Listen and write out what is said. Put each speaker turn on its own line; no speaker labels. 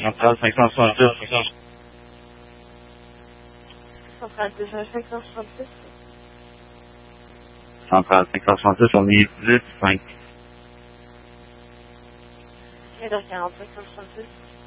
Centrale 566.
Centrale 566.
Centrale 566, on est 10, 5.
Et donc 45 566.